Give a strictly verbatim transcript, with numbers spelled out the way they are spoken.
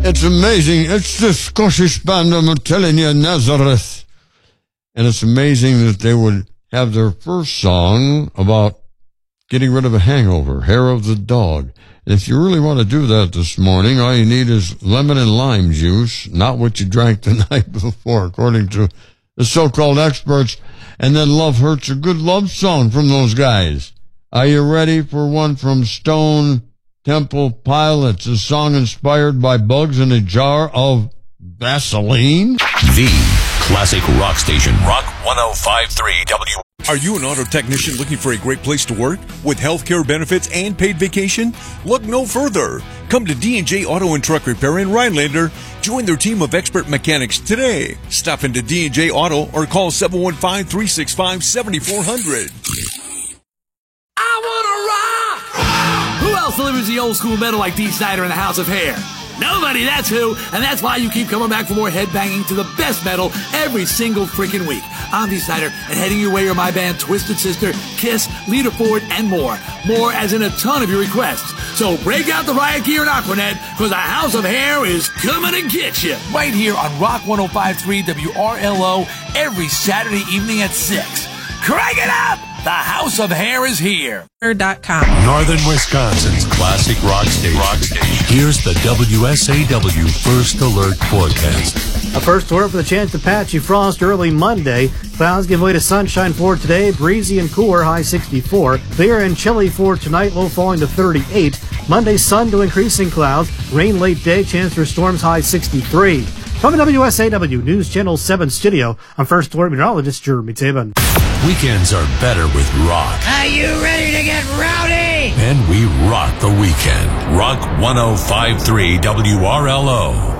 It's amazing. It's the Scottish band, I'm telling you, Nazareth. And it's amazing that they would have their first song about getting rid of a hangover, Hair of the Dog. And if you really want to do that this morning, all you need is lemon and lime juice, not what you drank the night before, according to the so-called experts. And then Love Hurts, a good love song from those guys. Are you ready for one from Stone Temple Pilots, a song inspired by bugs in a jar of Vaseline? The classic rock station, Rock one oh five point three W. Are you an auto technician looking for a great place to work with healthcare benefits and paid vacation? Look no further. Come to D and J Auto and Truck Repair in Rhinelander. Join their team of expert mechanics today. Stop into D and J Auto or call seven one five, three six five, seven four zero zero. I wanna rock! Who else delivers the old school metal like Dee Snider and the House of Hair? Nobody, that's who, and that's why you keep coming back for more headbanging to the best metal every single freaking week. I'm Dee Snider, and heading your way are my band Twisted Sister, Kiss, Lita Ford, and more. More as in a ton of your requests. So break out the riot gear and Aquanet, because the House of Hair is coming to get you. Right here on Rock one oh five point three W R L O every Saturday evening at six. Crank it up! The House of Hair is here. Dot com. Northern Wisconsin's classic rock station. Rock station. Here's the W S A W First Alert forecast. A first alert for the chance of patchy frost early Monday. Clouds give way to sunshine for today. Breezy and cooler, high sixty-four. Clear and chilly for tonight, low falling to thirty-eight. Monday, sun to increasing clouds. Rain late day, chance for storms, high sixty-three. From the W S A W News Channel seven studio, I'm First Alert Meteorologist Jeremy Taban. Weekends are better with rock. Are you ready to get rowdy? And we rock the weekend. Rock one oh five point three W R L O.